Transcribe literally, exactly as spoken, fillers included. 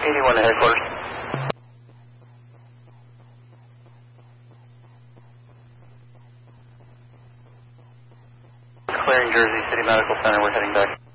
eighty-one to headquarters. Clearing Jersey City Medical Center, we're heading back.